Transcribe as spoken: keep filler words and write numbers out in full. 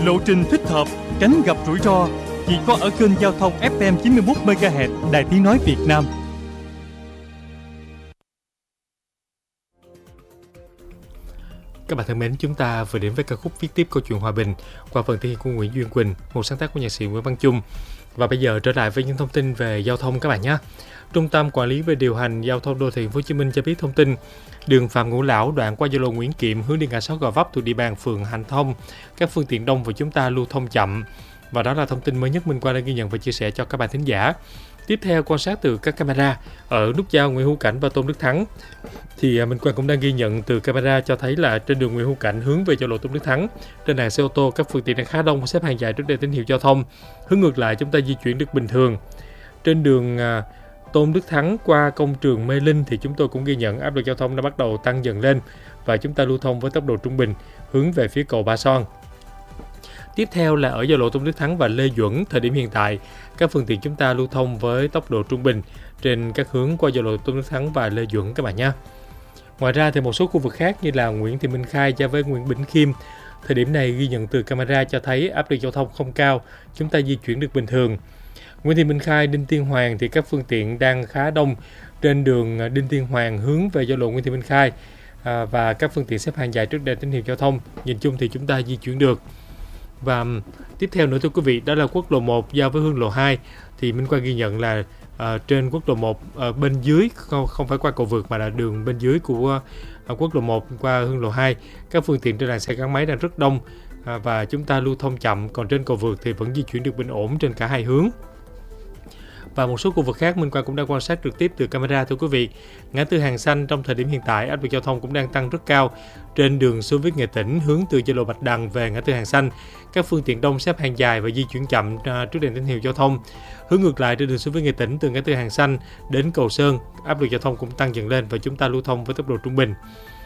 lộ trình thích hợp, tránh gặp rủi ro. Chỉ có ở kênh giao thông ép em chín mươi mốt mê ga héc Đài Tiếng nói Việt Nam. Các bạn thân mến, chúng ta vừa đến với ca khúc viết tiếp câu chuyện hòa bình qua phần thể hiện của Nguyễn Duyên Quỳnh, một sáng tác của nhạc sĩ Nguyễn Văn Chung. Và bây giờ trở lại với những thông tin về giao thông các bạn nhé. Trung tâm Quản lý về điều hành giao thông đô thị Thành phố Hồ Chí Minh cho biết thông tin đường Phạm Ngũ Lão đoạn qua giao lộ Nguyễn Kiệm hướng đi ngã sáu Gò Vấp thuộc địa bàn phường Hạnh Thông, các phương tiện đông và chúng ta lưu thông chậm. Và đó là thông tin mới nhất Minh Quang đã ghi nhận và chia sẻ cho các bạn thính giả. Tiếp theo, quan sát từ các camera ở nút giao Nguyễn Hữu Cảnh và Tôn Đức Thắng thì Minh Quang cũng đang ghi nhận từ camera cho thấy là trên đường Nguyễn Hữu Cảnh hướng về giao lộ Tôn Đức Thắng, trên hàng xe ô tô các phương tiện đang khá đông, xếp hàng dài trước đèn tín hiệu giao thông. Hướng ngược lại chúng ta di chuyển được bình thường. Trên đường à, Tôn Đức Thắng qua công trường Mê Linh thì chúng tôi cũng ghi nhận áp lực giao thông đã bắt đầu tăng dần lên và chúng ta lưu thông với tốc độ trung bình hướng về phía cầu Ba Son. Tiếp theo là ở giao lộ Tôn Đức Thắng và Lê Duẩn, thời điểm hiện tại các phương tiện chúng ta lưu thông với tốc độ trung bình trên các hướng qua giao lộ Tôn Đức Thắng và Lê Duẩn các bạn nhé. Ngoài ra thì một số khu vực khác như là Nguyễn Thị Minh Khai giao với Nguyễn Bỉnh Khiêm, thời điểm này ghi nhận từ camera cho thấy áp lực giao thông không cao, chúng ta di chuyển được bình thường. Nguyễn Thị Minh Khai, Đinh Tiên Hoàng thì các phương tiện đang khá đông trên đường Đinh Tiên Hoàng hướng về giao lộ Nguyễn Thị Minh Khai à, và các phương tiện xếp hàng dài trước đèn tín hiệu giao thông. Nhìn chung thì chúng ta di chuyển được. Và tiếp theo nữa thưa quý vị, đó là quốc lộ một giao với hương lộ hai thì Minh Quang ghi nhận là à, trên quốc lộ một à, bên dưới không, không phải qua cầu vượt mà là đường bên dưới của à, quốc lộ một qua hương lộ hai, các phương tiện trên làn xe gắn máy đang rất đông à, và chúng ta lưu thông chậm, còn trên cầu vượt thì vẫn di chuyển được bình ổn trên cả hai hướng. Và một số khu vực khác Minh Quang cũng đang quan sát trực tiếp từ camera thưa quý vị. Ngã tư Hàng Xanh trong thời điểm hiện tại áp lực giao thông cũng đang tăng rất cao. Trên đường Xô Viết Nghệ Tĩnh hướng từ giao lộ Bạch Đằng về ngã tư Hàng Xanh, các phương tiện đông xếp hàng dài và di chuyển chậm trước đèn tín hiệu giao thông. Hướng ngược lại trên đường Xô Viết Nghệ Tĩnh từ ngã tư Hàng Xanh đến cầu Sơn, áp lực giao thông cũng tăng dần lên và chúng ta lưu thông với tốc độ trung bình.